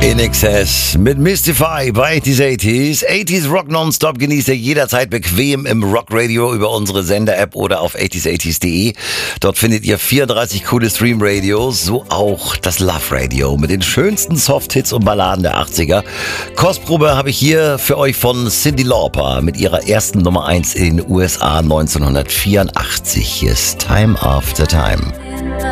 In Excess mit Mystify bei 80s. 80s Rock Nonstop genießt ihr jederzeit bequem im Rockradio über unsere Sender-App oder auf 80s80s.de. Dort findet ihr 34 coole Stream-Radios, so auch das Love Radio mit den schönsten Soft-Hits und Balladen der 80er. Kostprobe habe ich hier für euch von Cyndi Lauper mit ihrer ersten Nummer 1 in den USA 1984. Hier ist Time After Time.